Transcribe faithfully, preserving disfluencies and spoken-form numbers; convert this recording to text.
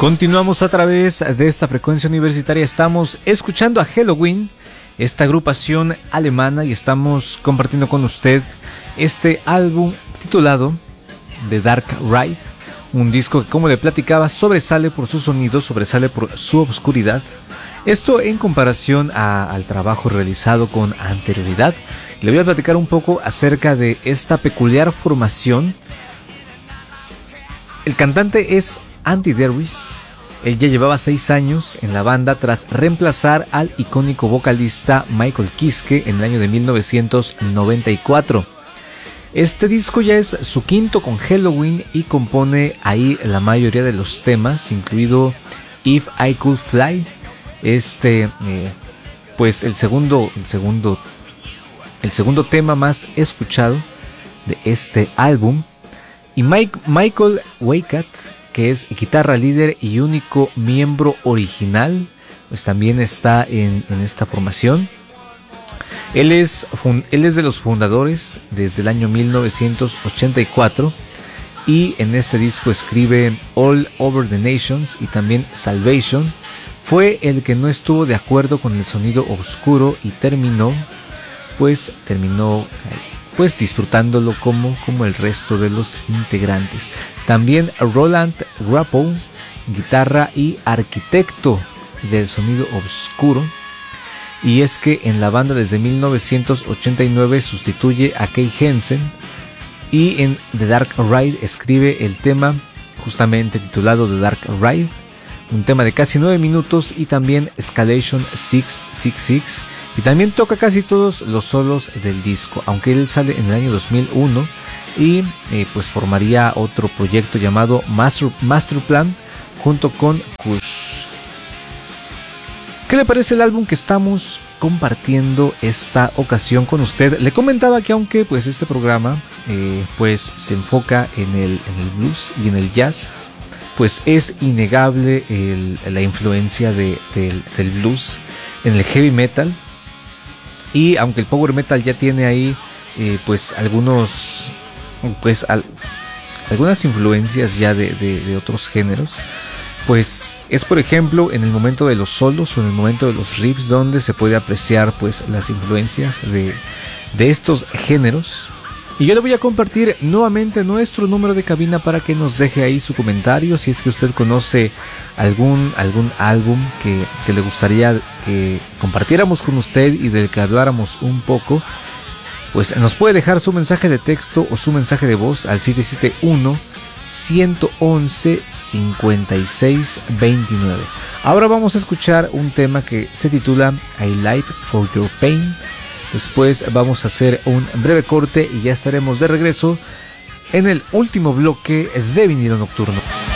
Continuamos a través de esta frecuencia universitaria. Estamos escuchando a Helloween, esta agrupación alemana, y estamos compartiendo con usted este álbum titulado The Dark Ride, un disco que, como le platicaba, sobresale por su sonido, sobresale por su obscuridad. Esto en comparación a, al trabajo realizado con anterioridad. Le voy a platicar un poco acerca de esta peculiar formación. El cantante es Andy Darius. Él ya llevaba seis años en la banda tras reemplazar al icónico vocalista Michael Kiske en el año de mil novecientos noventa y cuatro. Este disco ya es su quinto con Helloween y compone ahí la mayoría de los temas, incluido If I Could Fly, este, eh, pues el segundo, el segundo, el segundo tema más escuchado de este álbum, y Mike, Michael Weikat, que es guitarra líder y único miembro original, pues también está en, en esta formación. Él es, él es de los fundadores desde el año mil novecientos ochenta y cuatro, y en este disco escribe All Over the Nations y también Salvation. Fue el que no estuvo de acuerdo con el sonido oscuro y terminó, pues terminó pues disfrutándolo como, como el resto de los integrantes. También Roland Rappow, guitarra y arquitecto del sonido oscuro. Y es que en la banda desde mil novecientos ochenta y nueve sustituye a Kai Hansen, y en The Dark Ride escribe el tema justamente titulado The Dark Ride, un tema de casi nueve minutos, y también Escalation seiscientos sesenta y seis, y también toca casi todos los solos del disco, aunque él sale en el año dos mil uno y eh, pues formaría otro proyecto llamado Master, Master Plan junto con Kush. ¿Qué le parece el álbum que estamos compartiendo esta ocasión con usted? Le comentaba que aunque pues este programa eh, pues se enfoca en el, en el blues y en el jazz, pues es innegable el, la influencia de, de, del blues en el heavy metal. Y aunque el power metal ya tiene ahí eh, pues algunos pues al, algunas influencias ya de, de, de otros géneros, pues es por ejemplo en el momento de los solos o en el momento de los riffs donde se puede apreciar pues las influencias de, de estos géneros. Y yo le voy a compartir nuevamente nuestro número de cabina para que nos deje ahí su comentario, si es que usted conoce algún, algún álbum que, que le gustaría que compartiéramos con usted y del que habláramos un poco. Pues nos puede dejar su mensaje de texto o su mensaje de voz al siete siete uno, uno uno uno, cinco seis dos nueve. Ahora vamos a escuchar un tema que se titula I Live for Your Pain. Después vamos a hacer un breve corte y ya estaremos de regreso en el último bloque de Vinilo Nocturno.